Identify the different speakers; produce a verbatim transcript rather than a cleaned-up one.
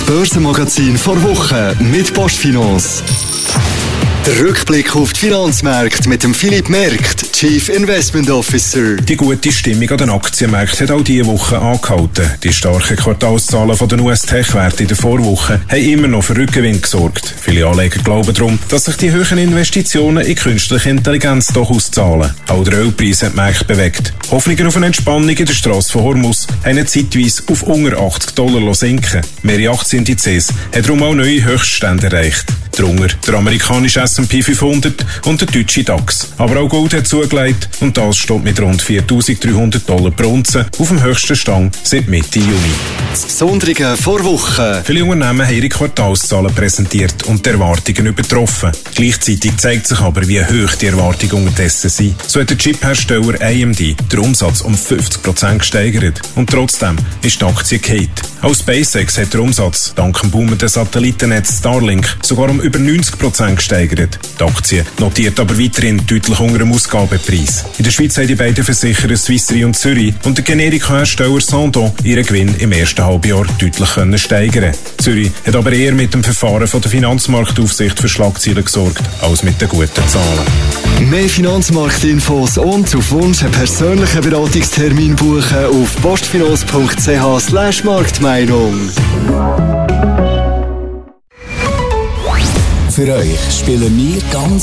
Speaker 1: Börsenmagazin vor Woche mit Postfinance. Der Rückblick auf die Finanzmärkte mit dem Philipp Merkt, Chief Investment Officer.
Speaker 2: Die gute Stimmung an den Aktienmärkten hat auch diese Woche angehalten. Die starken Quartalszahlen von den U S-Tech-Werten in der Vorwoche haben immer noch für Rückgewinn gesorgt. Viele Anleger glauben darum, dass sich die hohen Investitionen in künstliche Intelligenz doch auszahlen. Auch der Ölpreis hat die Märkte bewegt. Hoffnungen auf eine Entspannung in der Strasse von Hormuz haben ihn zeitweise auf unter achtzig Dollar sinken. Mehrere Aktienindizes haben darum auch neue Höchststände erreicht. Darunter der amerikanische S and P fünfhundert und der deutsche DAX. Aber auch Gold hat zugelegt und das steht mit rund viertausenddreihundert Dollar pro Unze auf dem höchsten Stand seit Mitte Juni.
Speaker 1: Das Besondere vor Woche.
Speaker 2: Viele Unternehmen haben ihre Quartalszahlen präsentiert und die Erwartungen übertroffen. Gleichzeitig zeigt sich aber, wie hoch die Erwartungen unterdessen sind. So hat der Chip-Hersteller A M D den Umsatz um fünfzig Prozent gesteigert und trotzdem ist die Aktie gefallen. Auch SpaceX hat den Umsatz dank dem boomenden Satellitennetz Starlink sogar um über neunzig Prozent gesteigert. Die Aktie notiert aber weiterhin deutlich unter dem Ausgabepreis. In der Schweiz haben die beiden Versicherer Swiss Re und Zürich und der Generika-Hersteller Sandoz ihren Gewinn im ersten Halbjahr deutlich können steigern. Zürich hat aber eher mit dem Verfahren von der Finanzmarktaufsicht für Schlagzeilen gesorgt, als mit den guten Zahlen.
Speaker 1: Mehr Finanzmarktinfos und auf Wunsch einen persönlichen Beratungstermin buchen auf postfinance punkt c h slash Marktmeinung.
Speaker 3: Für euch spielen wir ganz